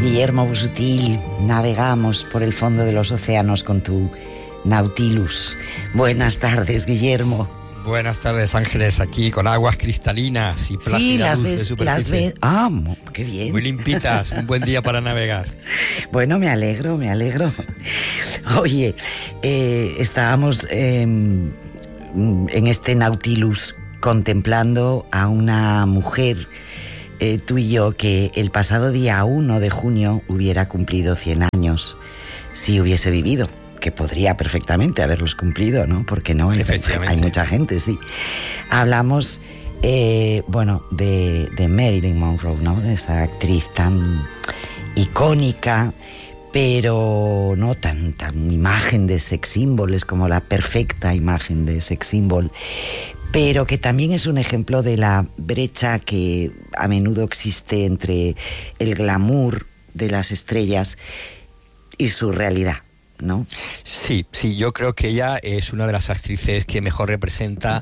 Guillermo Busutil, navegamos por el fondo de los océanos con tu Nautilus. Buenas tardes, Guillermo. Buenas tardes, Ángeles, aquí con aguas cristalinas y plácida luz de superficie. Las ves. Ah, qué bien. Muy limpitas, un buen día para navegar. Bueno, me alegro. Oye, estábamos en este Nautilus contemplando a una mujer, tú y yo, que el pasado día 1 de junio hubiera cumplido 100 años si hubiese vivido. Que podría perfectamente haberlos cumplido, ¿no? Porque no, hay mucha gente, sí. Hablamos, de Marilyn Monroe, ¿no? Esa actriz tan icónica, pero no tan imagen de sex symbol, es como la perfecta imagen de sex symbol, pero que también es un ejemplo de la brecha que a menudo existe entre el glamour de las estrellas y su realidad, ¿no? Sí, yo creo que ella es una de las actrices que mejor representa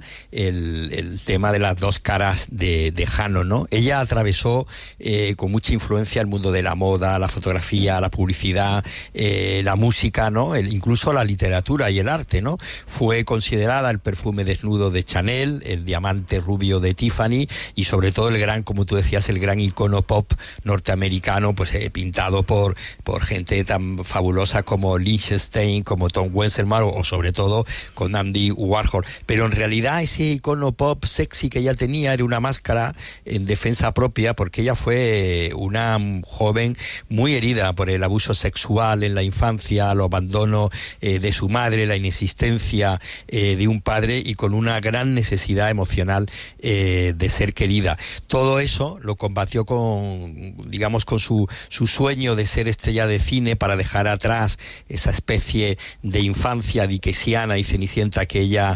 el tema de las dos caras de Jano, ¿no? Ella atravesó con mucha influencia el mundo de la moda, la fotografía, la publicidad, la música, ¿no? Incluso la literatura y el arte, ¿no? Fue considerada el perfume desnudo de Chanel, el diamante rubio de Tiffany y sobre todo el gran, como tú decías, el gran icono pop norteamericano, pues pintado por gente tan fabulosa como Lichtenstein, como Tom Wenselman o sobre todo con Andy Warhol. Pero en realidad ese icono pop sexy que ella tenía era una máscara en defensa propia, porque ella fue una joven muy herida por el abuso sexual en la infancia, el abandono de su madre, la inexistencia de un padre y con una gran necesidad emocional de ser querida. Todo eso lo combatió con su sueño de ser estrella de cine para dejar atrás esa especie de infancia dickesiana y cenicienta que ella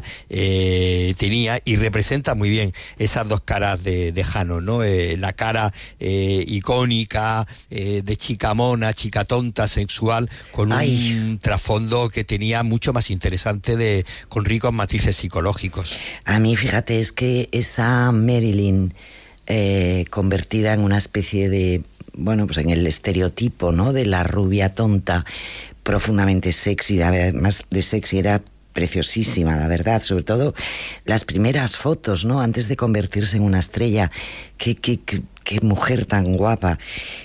tenía, y representa muy bien esas dos caras de Jano, ¿no? La cara icónica de chica mona, chica tonta, sexual, con un trasfondo que tenía mucho más interesante con ricos matices psicológicos. A mí, fíjate, es que esa Marilyn convertida en una especie de, pues en el estereotipo, ¿no? De la rubia tonta, profundamente sexy, además de sexy era preciosísima, la verdad, sobre todo las primeras fotos, ¿no? Antes de convertirse en una estrella, qué mujer tan guapa,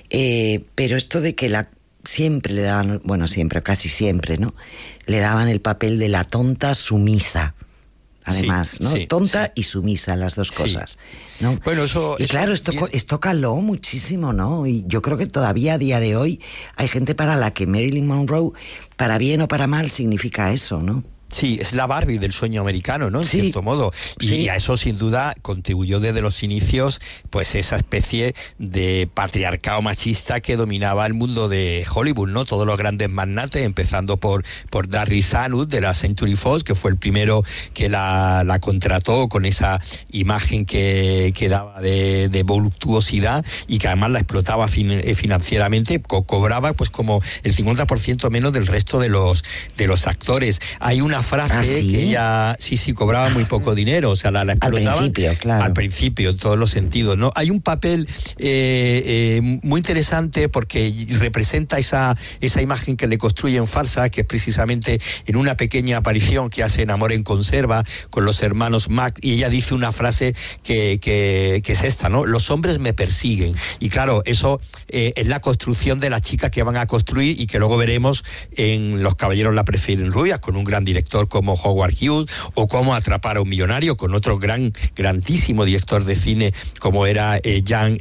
pero esto de que siempre le daban, casi siempre, ¿no? Le daban el papel de la tonta sumisa. Además, ¿no? Tonta y sumisa, las dos cosas, ¿no? Bueno, esto caló muchísimo, ¿no? Y yo creo que todavía a día de hoy hay gente para la que Marilyn Monroe, para bien o para mal, significa eso, ¿no? Sí, es la Barbie del sueño americano, ¿no? En cierto modo. Y a eso, sin duda, contribuyó desde los inicios, pues esa especie de patriarcado machista que dominaba el mundo de Hollywood, ¿no? Todos los grandes magnates, empezando por Darryl Zanuck de la Century Fox, que fue el primero que la contrató con esa imagen que daba de voluptuosidad y que además la explotaba financieramente, cobraba pues como el 50% menos del resto de los actores. Hay una frase que ella cobraba muy poco dinero, o sea, la explotaba al principio, claro. Al principio, en todos los sentidos, ¿no? Hay un papel muy interesante porque representa esa imagen que le construyen falsa, que es precisamente en una pequeña aparición que hace en Amor en Conserva con los hermanos Mac, y ella dice una frase que es esta, ¿no? Los hombres me persiguen. Y claro, eso es la construcción de la chica que van a construir y que luego veremos en Los caballeros la prefieren rubias, con un gran director como Howard Hughes, o Cómo atrapar a un millonario, con otro grandísimo director de cine como era Jan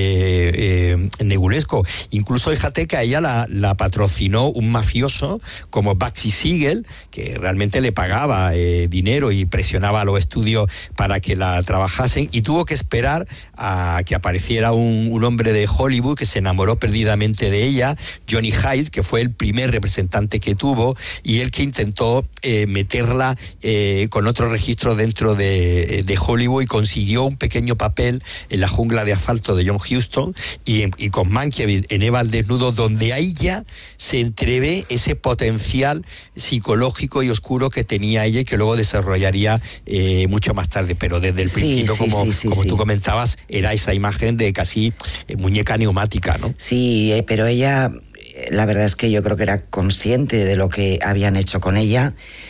Negulesco. Incluso fíjate que a ella la patrocinó un mafioso como Bugsy Siegel, que realmente le pagaba dinero y presionaba a los estudios para que la trabajasen, y tuvo que esperar a que apareciera un hombre de Hollywood que se enamoró perdidamente de ella, Johnny Hyde, que fue el primer representante que tuvo, y él que intentó meterla con otro registro dentro de Hollywood, y consiguió un pequeño papel en La jungla de asfalto de John Huston y con Mankiewicz en Eva al desnudo, donde ahí ya se entrevé ese potencial psicológico y oscuro que tenía ella y que luego desarrollaría mucho más tarde, pero desde el principio, como tú comentabas, era esa imagen de casi muñeca neumática, ¿no? Sí, pero ella, la verdad es que yo creo que era consciente de lo que habían hecho con ella,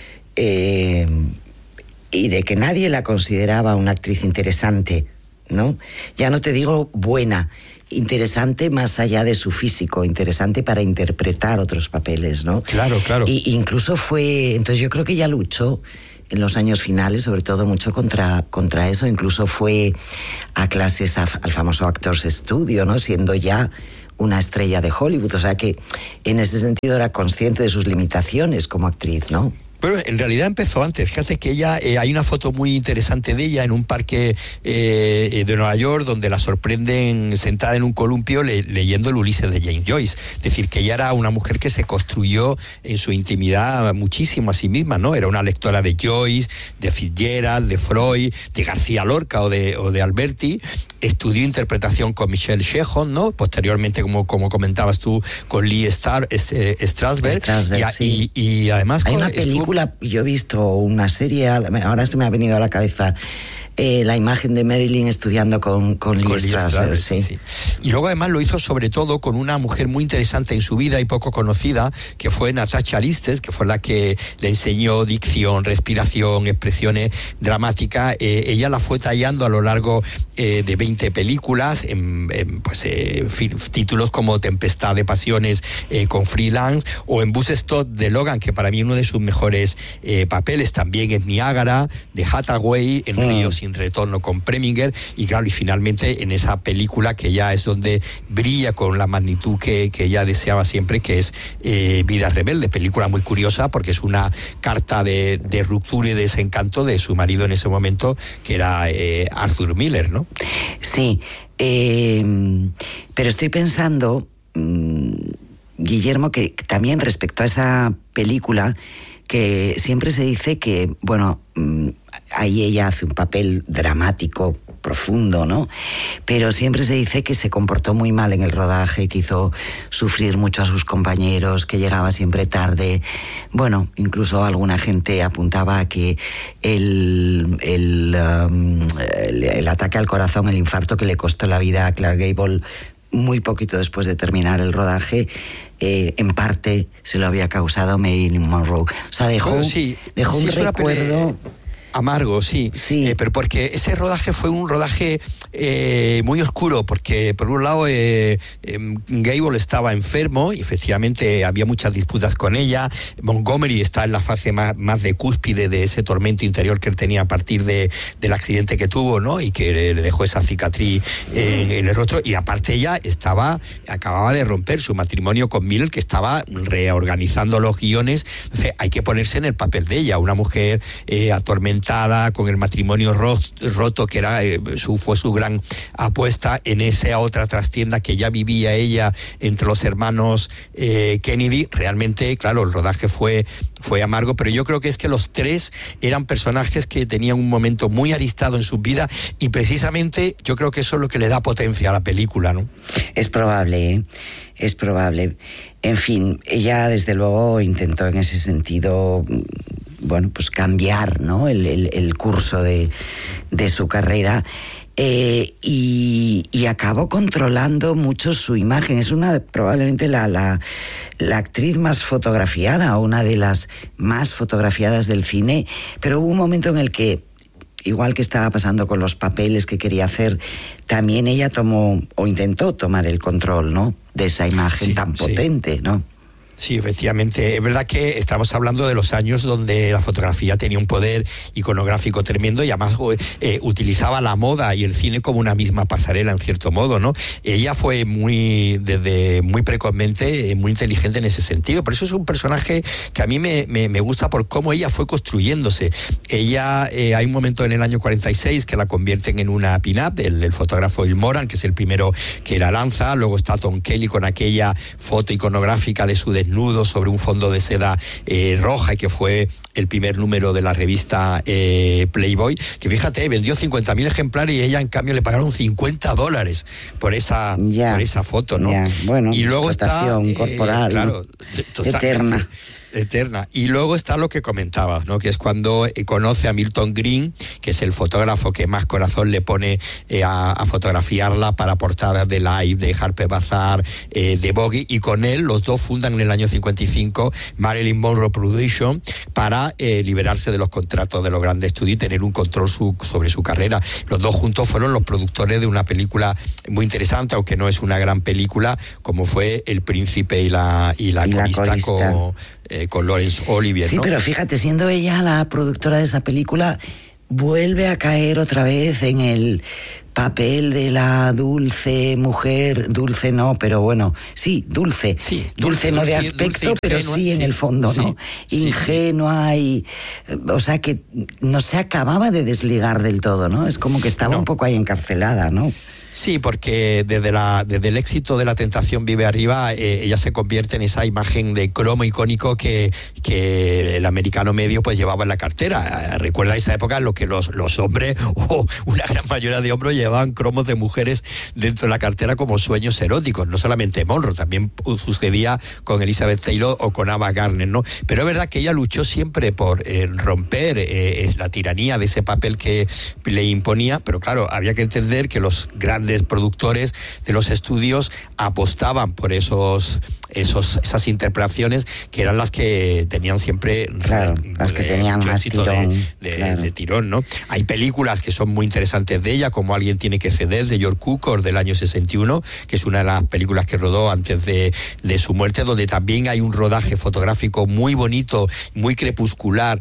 y de que nadie la consideraba una actriz interesante, ¿no? Ya no te digo buena, interesante más allá de su físico, interesante para interpretar otros papeles, ¿no? Claro. Y incluso entonces yo creo que ella luchó en los años finales, sobre todo mucho contra eso, incluso fue a clases al famoso Actors Studio, ¿no? Siendo ya una estrella de Hollywood, o sea que en ese sentido era consciente de sus limitaciones como actriz, ¿no? Pero en realidad empezó antes. Fíjate que ella, hay una foto muy interesante de ella en un parque de Nueva York donde la sorprenden sentada en un columpio leyendo el Ulises de James Joyce. Es decir, que ella era una mujer que se construyó en su intimidad muchísimo a sí misma, ¿no? Era una lectora de Joyce, de Fitzgerald, de Freud, de García Lorca o de Alberti. Estudió interpretación con Michelle Sheehan, ¿no? Posteriormente, como comentabas tú, con Lee Strasberg. Sí. Y además hay una película, yo he visto una serie, ahora se me ha venido a la cabeza la imagen de Marilyn estudiando con Lee Strasberg, sí. Y luego además lo hizo sobre todo con una mujer muy interesante en su vida y poco conocida, que fue Natasha Listes, que fue la que le enseñó dicción, respiración, expresiones dramáticas. Ella la fue tallando a lo largo de 20 películas, en títulos como Tempestad de Pasiones con Freelance, o en Bus Stop de Logan, que para mí uno de sus mejores papeles también es Niágara, de Hathaway, en Río Sin Retorno con Preminger, y claro, y finalmente en esa película que ya es donde brilla con la magnitud que ella deseaba siempre, que es Vida Rebelde, película muy curiosa porque es una carta de ruptura y de desencanto de su marido en ese momento, que era Arthur Miller, ¿no? Sí, pero estoy pensando, Guillermo, que también respecto a esa película, que siempre se dice que, bueno, ahí ella hace un papel dramático, profundo, ¿no? Pero siempre se dice que se comportó muy mal en el rodaje, que hizo sufrir mucho a sus compañeros, que llegaba siempre tarde. Bueno, incluso alguna gente apuntaba a que el ataque al corazón, el infarto que le costó la vida a Clark Gable muy poquito después de terminar el rodaje, en parte se lo había causado Marilyn Monroe. O sea, dejó un recuerdo amargo, sí. Pero porque ese rodaje fue un rodaje muy oscuro, porque por un lado Gable estaba enfermo y efectivamente había muchas disputas con ella. Montgomery está en la fase más de cúspide de ese tormento interior que él tenía a partir del accidente que tuvo, ¿no? Y que le dejó esa cicatriz en el rostro. Y aparte ella acababa de romper su matrimonio con Miller, que estaba reorganizando los guiones. Entonces hay que ponerse en el papel de ella, una mujer atormentada, con el matrimonio roto, que fue su gran apuesta en esa otra trastienda que ya vivía ella entre los hermanos Kennedy. Realmente, claro, el rodaje fue amargo, pero yo creo que es que los tres eran personajes que tenían un momento muy aristado en su vida, y precisamente yo creo que eso es lo que le da potencia a la película, ¿no? Es probable, ¿eh? Es probable. En fin, ella desde luego intentó en ese sentido, bueno, pues cambiar, ¿no?, el curso de su carrera, y acabó controlando mucho su imagen. Es probablemente la actriz más fotografiada, o una de las más fotografiadas del cine, pero hubo un momento en el que, igual que estaba pasando con los papeles que quería hacer, también ella tomó o intentó tomar el control, ¿no?, de esa imagen tan potente, ¿no? Sí, efectivamente. Es verdad que estamos hablando de los años donde la fotografía tenía un poder iconográfico tremendo, y además utilizaba la moda y el cine como una misma pasarela, en cierto modo, ¿no? Ella fue desde muy precozmente, muy inteligente en ese sentido. Por eso es un personaje que a mí me gusta por cómo ella fue construyéndose. Ella, hay un momento en el año 46 que la convierten en una pin-up, el fotógrafo Bill Moran, que es el primero que la lanza. Luego está Tom Kelly con aquella foto iconográfica de su desnudo sobre un fondo de seda roja, y que fue el primer número de la revista Playboy, que fíjate, vendió 50.000 ejemplares, y ella en cambio le pagaron $50 por esa foto, ¿no? Bueno, y luego está corporal, claro, eterna. Eterna. Y luego está lo que comentabas, ¿no? Que es cuando conoce a Milton Green, que es el fotógrafo que más corazón le pone a fotografiarla para portadas de Life, de Harper's Bazaar, de Vogue, y con él los dos fundan en el año 55 Marilyn Monroe Production para liberarse de los contratos de los grandes estudios y tener un control sobre su carrera. Los dos juntos fueron los productores de una película muy interesante, aunque no es una gran película, como fue El Príncipe y la corista con Laurence Olivier, sí, ¿no? Pero fíjate, siendo ella la productora de esa película, vuelve a caer otra vez en el papel de la dulce mujer, dulce no, pero bueno, sí, dulce no de aspecto, dulce, pero sí en el fondo, ¿no? Ingenua y, o sea, que no se acababa de desligar del todo, ¿no? Es como que estaba un poco ahí encarcelada, ¿no? Sí, porque desde el éxito de La Tentación vive arriba, ella se convierte en esa imagen de cromo icónico que el americano medio pues llevaba en la cartera. Recuerda esa época en lo que los hombres, o una gran mayoría de hombres, llevaban cromos de mujeres dentro de la cartera como sueños eróticos. No solamente Monroe, también sucedía con Elizabeth Taylor o con Ava Gardner, ¿no? Pero es verdad que ella luchó siempre por romper la tiranía de ese papel que le imponía, pero claro, había que entender que los grandes productores de los estudios apostaban por esas interpretaciones que eran las que tenían siempre las que tenían más tirón, de tirón, ¿no? Hay películas que son muy interesantes de ella, como Alguien tiene que ceder, de George Cukor, del año 61, que es una de las películas que rodó antes de su muerte, donde también hay un rodaje fotográfico muy bonito, muy crepuscular,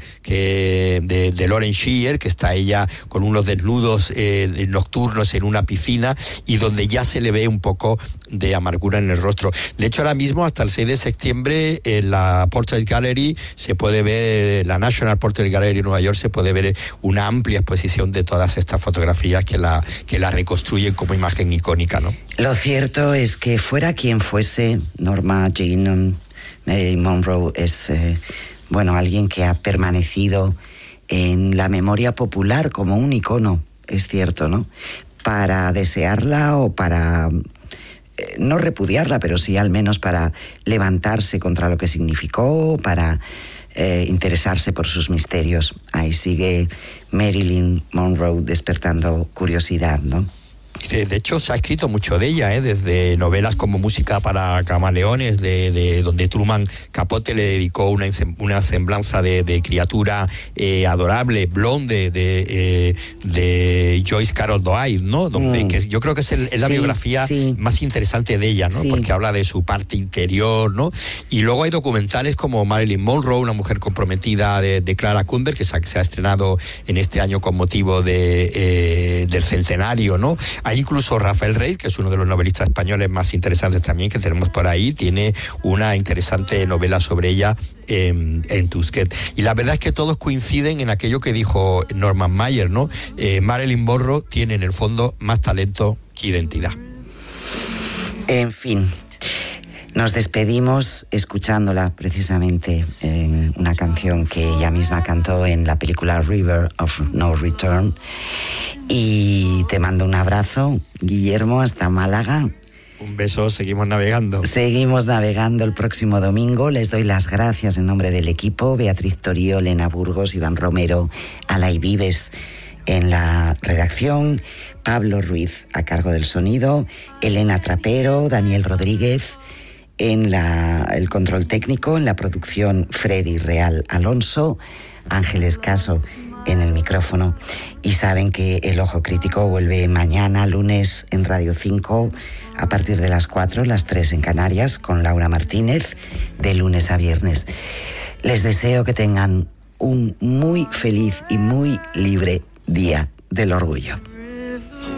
de Lauren Shear, que está ella con unos desnudos nocturnos en una piscina, y donde ya se le ve un poco de amargura en el rostro. De hecho, ahora mismo, hasta el 6 de septiembre, en la Portrait Gallery se puede ver, la National Portrait Gallery en Nueva York, se puede ver una amplia exposición de todas estas fotografías que la reconstruyen como imagen icónica, ¿no? Lo cierto es que fuera quien fuese, Norma Jean Marilyn Monroe es alguien que ha permanecido en la memoria popular como un icono, es cierto, ¿no? Para desearla o para no repudiarla, pero sí al menos para levantarse contra lo que significó, para interesarse por sus misterios. Ahí sigue Marilyn Monroe despertando curiosidad, ¿no? De hecho, se ha escrito mucho de ella, desde novelas como Música para camaleones, de donde Truman Capote le dedicó una semblanza de criatura adorable, blonde, de Joyce Carol Oates, ¿no? Donde que yo creo que es la biografía más interesante de ella, ¿no? Sí. Porque habla de su parte interior, ¿no? Y luego hay documentales como Marilyn Monroe, una mujer comprometida, de Clara Kunberg, que se ha estrenado en este año con motivo del centenario, ¿no? Hay incluso Rafael Rey, que es uno de los novelistas españoles más interesantes también que tenemos por ahí, tiene una interesante novela sobre ella en Tusquets. Y la verdad es que todos coinciden en aquello que dijo Norman Mailer, ¿no? Marilyn Monroe tiene en el fondo más talento que identidad. En fin, nos despedimos escuchándola precisamente en una canción que ella misma cantó en la película River of No Return. Y te mando un abrazo, Guillermo, hasta Málaga. Un beso, seguimos navegando. Seguimos navegando el próximo domingo. Les doy las gracias en nombre del equipo: Beatriz Torío, Elena Burgos, Iván Romero, Alay Vives en la redacción, Pablo Ruiz a cargo del sonido, Elena Trapero, Daniel Rodríguez en el control técnico, en la producción Freddy Real Alonso, Ángeles Caso en el micrófono. Y saben que El Ojo Crítico vuelve mañana, lunes, en Radio 5, a partir de las 4, las 3 en Canarias, con Laura Martínez, de lunes a viernes. Les deseo que tengan un muy feliz y muy libre Día del Orgullo.